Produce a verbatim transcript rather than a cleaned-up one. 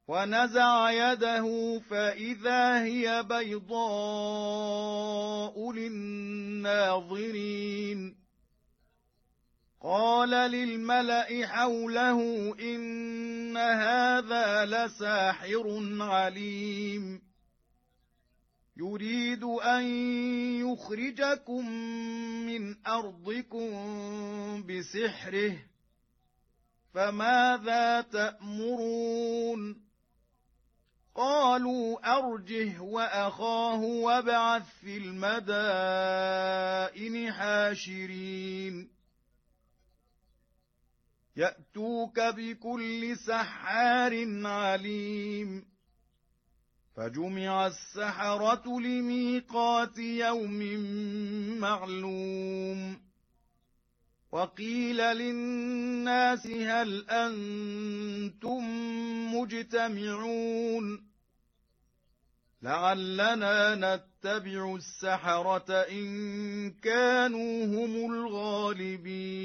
ونزع يده فإذا هي بيضاء للناظرين قال للملأ حوله إن هذا لساحر عليم يريد أن يخرجكم من أرضكم بسحره فماذا تأمرون قالوا أرجه وأخاه وابعث في المدائن حاشرين يأتوك بكل سحار عليم فجمع السحرة لميقات يوم معلوم وقيل للناس هل أنتم مجتمعون لعلنا نتبع السحرة إن كانوا هم الغالبين